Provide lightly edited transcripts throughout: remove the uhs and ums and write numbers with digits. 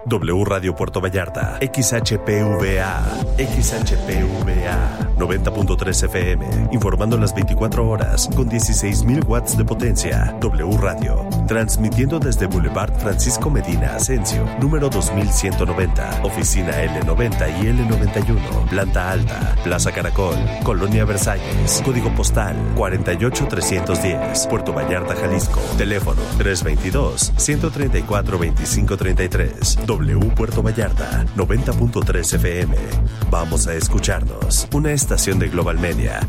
W Radio Puerto Vallarta, XHPVA, 90.3 FM, informando las 24 horas con 16,000 watts de potencia. W Radio, transmitiendo desde Boulevard Francisco Medina Asensio, número 2190, oficina L90 y L91, planta alta, Plaza Caracol, Colonia Versalles, código postal 48310, Puerto Vallarta, Jalisco, teléfono 322-134-2533. W Puerto Vallarta, 90.3 FM. Vamos a escucharnos. Una estación de Global Media.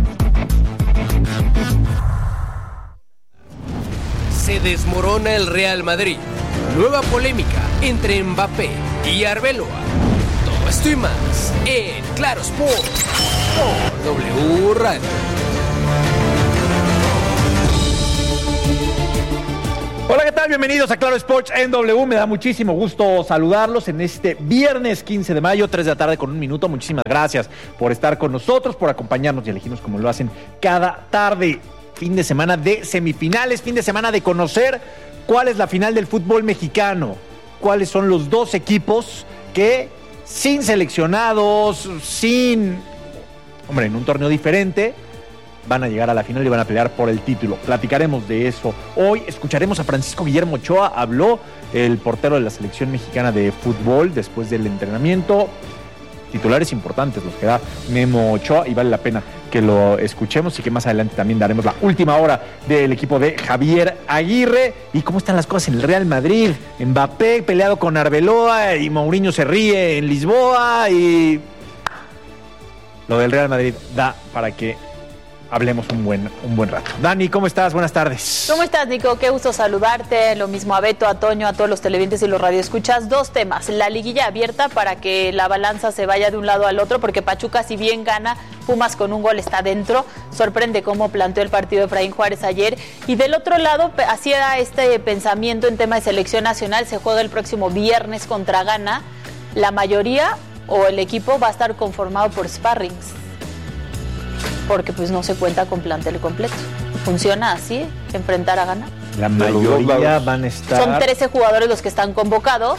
Se desmorona el Real Madrid. Nueva polémica entre Mbappé y Arbeloa. Todo esto y más en Claro Sport por W Radio. Hola, ¿qué tal? Bienvenidos a Claro Sports en W. Me da muchísimo gusto saludarlos en este viernes 15 de mayo, 3 de la tarde con 1 minuto. Muchísimas gracias por estar con nosotros, por acompañarnos y elegirnos como lo hacen cada tarde. Fin de semana de semifinales, fin de semana de conocer cuál es la final del fútbol mexicano. Cuáles son los dos equipos que, sin seleccionados, en un torneo diferente, van a llegar a la final y van a pelear por el título. Platicaremos de eso. Hoy escucharemos a Francisco Guillermo Ochoa. Habló el portero de la selección mexicana de fútbol después del entrenamiento. Titulares importantes los que da Memo Ochoa y vale la pena que lo escuchemos y que más adelante también daremos la última hora del equipo de Javier Aguirre. ¿Y cómo están las cosas en el Real Madrid? Mbappé peleado con Arbeloa y Mourinho se ríe en Lisboa y lo del Real Madrid da para que hablemos un buen rato. Dani, ¿cómo estás? Buenas tardes. ¿Cómo estás, Nico? Qué gusto saludarte. Lo mismo a Beto, a Toño, a todos los televidentes y los radioescuchas. Dos temas. La liguilla abierta para que la balanza se vaya de un lado al otro, porque Pachuca, si bien gana, Pumas con un gol está dentro. Sorprende cómo planteó el partido de Efraín Juárez ayer. Y del otro lado, hacía este pensamiento en tema de selección nacional. Se juega el próximo viernes contra Ghana. La mayoría o el equipo va a estar conformado por sparrings, porque pues no se cuenta con plantel completo. ¿Funciona así, enfrentar a Ghana? La mayoría van a estar... Son 13 jugadores los que están convocados,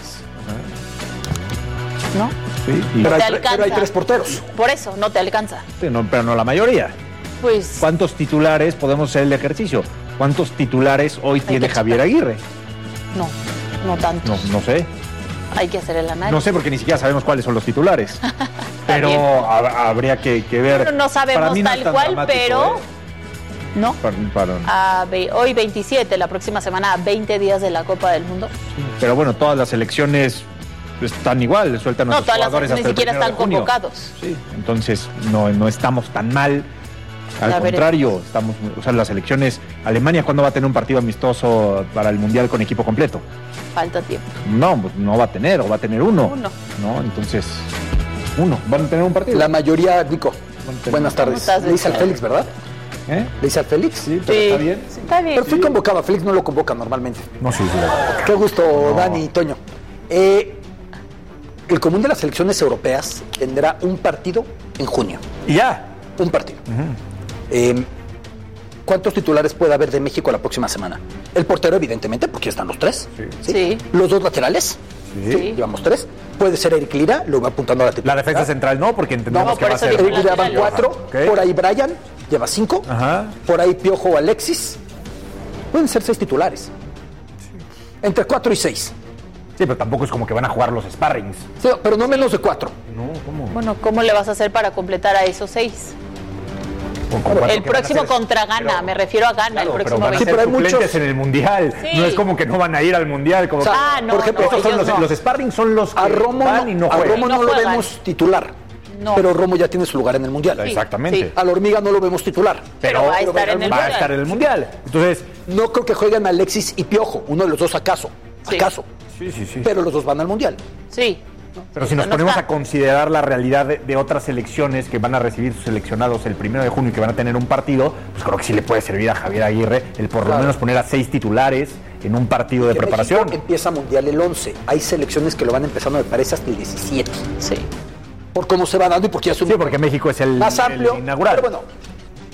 ¿no? Sí, no te alcanza. Pero hay 3 porteros. Por eso, no te alcanza. Sí, no, pero no la mayoría. Pues... ¿Cuántos titulares, podemos hacer el ejercicio, cuántos titulares hoy tiene Javier Aguirre? No tantos. No sé. Hay que hacer el análisis. No sé, porque ni siquiera sabemos cuáles son los titulares. Pero habría que ver. Pero no sabemos tal cual, pero... ¿No? Hoy 27, la próxima semana, a 20 días de la Copa del Mundo. Pero bueno, todas las selecciones están igual, sueltan a los jugadores hasta el 1 de junio. No, todas las ni siquiera están convocados. Sí, entonces no estamos tan mal. Al contrario, las selecciones... Alemania, ¿cuándo va a tener un partido amistoso para el Mundial con equipo completo? Falta tiempo. No, pues no va a tener, o va a tener uno. No, entonces, van a tener un partido. La mayoría, Nico, buenas tardes. Le dice al Félix, ¿verdad? ¿Le dice al Félix? Sí, pero está bien. Sí, está bien. Pero fui convocado, a Félix no lo convoca normalmente. No, sí. Qué gusto, Dani y Toño. El común de las selecciones europeas tendrá un partido en junio. ¿Y ya? Un partido. ¿Cuántos titulares puede haber de México la próxima semana? El portero, evidentemente, porque están los 3. Sí. Los 2 laterales. Sí. Llevamos 3. Puede ser Eric Lira, lo va apuntando a la titular. La defensa central no, porque entendemos que va a ser... Eric Lira van 4. Okay. Por ahí Brian lleva 5. Por ahí Piojo o Alexis. Pueden ser 6 titulares. Sí. Entre 4 y 6. Sí, pero tampoco es como que van a jugar los sparrings. Sí, pero no menos de 4. No, ¿cómo? Bueno, ¿cómo le vas a hacer para completar a esos 6? El próximo contra Ghana, me refiero a Ghana, claro, el próximo. Pero van a ser suplentes en el Mundial. Sí. No es como que no van a ir al Mundial. Como por ejemplo, los sparrings son los que van y no juegan. A Romo no lo vemos titular. No. Pero Romo ya tiene su lugar en el Mundial. Sí, exactamente. Sí. A la Hormiga no lo vemos titular. Pero va a estar en el Mundial. Va a estar en el Mundial. Entonces, no creo que jueguen Alexis y Piojo. Uno de los dos acaso. Sí. Sí. Pero los dos van al Mundial. Sí. Pero si nos ponemos a considerar la realidad de otras selecciones que van a recibir sus seleccionados el 1 de junio y que van a tener un partido, pues creo que sí le puede servir a Javier Aguirre el por lo menos poner a 6 titulares en un partido de preparación. México empieza Mundial el 11. Hay selecciones que lo van empezando, me parece, hasta el 17. Sí. Por cómo se va dando y porque ya es un... Sí, porque México es el más amplio. El inaugural. Pero bueno,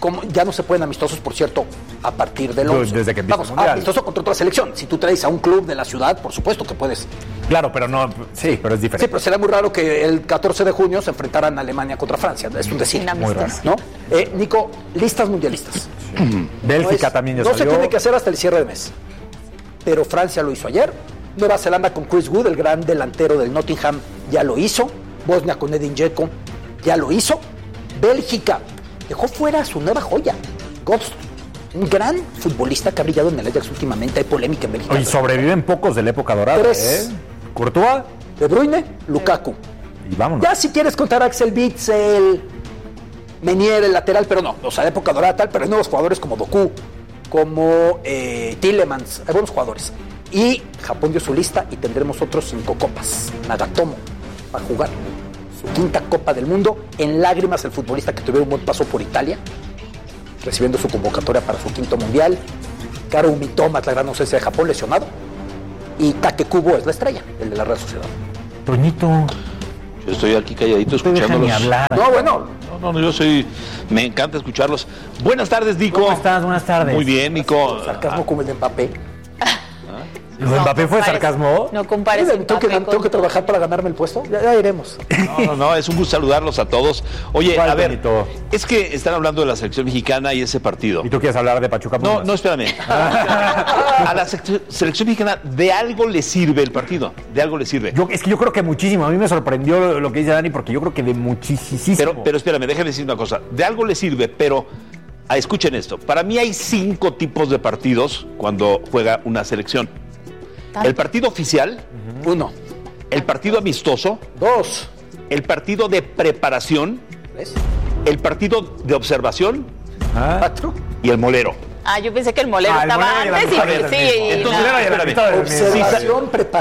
como ya no se pueden amistosos, por cierto, a partir del 11. Desde que empieza el Mundial. Amistoso contra otra selección. Si tú traes a un club de la ciudad, por supuesto que puedes. Claro, pero no. Sí, pero es diferente. Sí, pero será muy raro que el 14 de junio se enfrentaran Alemania contra Francia. Es un decir. Muy raro. ¿No? Nico, listas mundialistas. Bélgica también ya no salió. se tiene que hacer hasta el cierre de mes. Pero Francia lo hizo ayer. Nueva Zelanda con Chris Wood, el gran delantero del Nottingham, ya lo hizo. Bosnia con Edin Dzeko, ya lo hizo. Bélgica dejó fuera a su nueva joya, Godst, un gran futbolista que ha brillado en el Ajax últimamente. Hay polémica en Bélgica. Y sobreviven pocos de la época dorada. 3. Courtois. De Bruyne, Lukaku. Y vámonos. Ya si quieres contar a Axel Witsel, Menier, el lateral, pero no. O sea, de época dorada tal, pero hay nuevos jugadores como Doku, como Tielemans. Hay buenos jugadores. Y Japón dio su lista y tendremos otros 5 copas. Nagatomo va a jugar su 5ª Copa del Mundo. En lágrimas el futbolista que tuvo un buen paso por Italia, recibiendo su convocatoria para su 5º Mundial. Karu Mitoma, la gran ausencia de Japón, lesionado. Y Take Kubo es la estrella, el de la Real Sociedad. Toñito. Yo estoy aquí calladito escuchándolos. No, bueno. No, me encanta escucharlos. Buenas tardes, Nico. ¿Cómo estás? Buenas tardes. Muy bien, Nico. Sarcasmo como el de Mbappé. ¿Lo de Mbappé fue sarcasmo? No compares ¿Tengo que trabajar para ganarme el puesto? Ya iremos. No, es un gusto saludarlos a todos. Oye, ¿Cuál, a ver, Benito? es que están hablando de la selección mexicana y ese partido. ¿Y tú quieres hablar de Pachuca? No, espérame. A la selección mexicana de algo le sirve el partido, de algo le sirve. Yo creo que muchísimo. A mí me sorprendió lo que dice Dani, porque yo creo que de muchísimo. Pero espérame, déjame decir una cosa. De algo le sirve, pero escuchen esto. Para mí hay 5 tipos de partidos cuando juega una selección. El partido oficial, 1. el partido amistoso, 2. el partido de preparación, 3. el partido de observación 4. y el molero. Yo pensé que el molero El estaba molero y la antes mitad y del sí. mismo. Entonces, no. espérame. Observación,